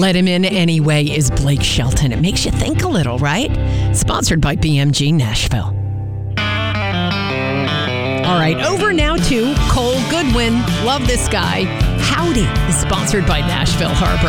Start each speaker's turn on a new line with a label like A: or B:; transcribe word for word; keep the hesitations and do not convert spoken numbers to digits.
A: let him in anyway is Blake Shelton. It makes you think a little, right? Sponsored by B M G Nashville. All right, over now to Cole Goodwin. Love this guy. Howdy is sponsored by Nashville Harbor.